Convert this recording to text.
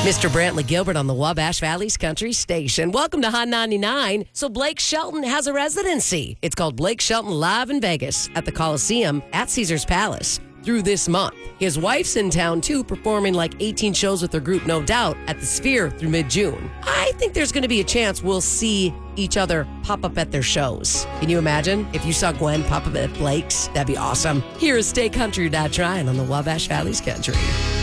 Mr. Brantley Gilbert on the Wabash Valley's Country Station. Welcome to Hot 99. So Blake Shelton has a residency. It's called Blake Shelton Live in Vegas at the Coliseum at Caesars Palace through this month. His wife's in town too, performing like 18 shows with her group No Doubt at the Sphere through mid-June. I think there's going to be a chance we'll see each other pop up at their shows. Can you imagine if you saw Gwen pop up at Blake's? That'd be awesome. Here is Stay Country, Not Trying on the Wabash Valley's Country.